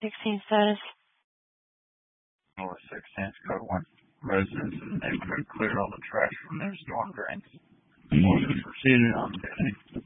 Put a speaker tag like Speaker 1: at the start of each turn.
Speaker 1: 16 status.
Speaker 2: North 16th, code 1. Residents in the neighborhood cleared all the trash from their storm drains. Proceeded on duty.